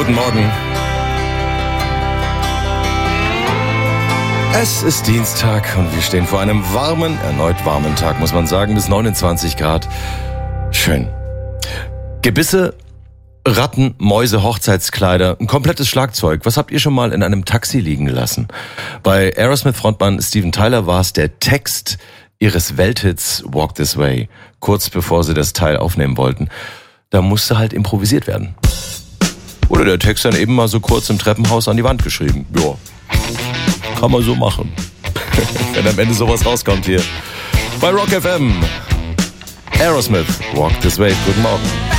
Guten Morgen. Es ist Dienstag und wir stehen vor einem erneut warmen Tag, muss man sagen, bis 29 Grad. Schön. Gebisse, Ratten, Mäuse, Hochzeitskleider, ein komplettes Schlagzeug. Was habt ihr schon mal in einem Taxi liegen lassen? Bei Aerosmith-Frontmann Steven Tyler war es der Text ihres Welthits Walk This Way, kurz bevor sie das Teil aufnehmen wollten. Da musste halt improvisiert werden. Oder der Text dann eben mal so kurz im Treppenhaus an die Wand geschrieben. Ja, kann man so machen. Wenn am Ende sowas rauskommt hier. Bei Rock FM. Aerosmith, Walk This Way. Guten Morgen.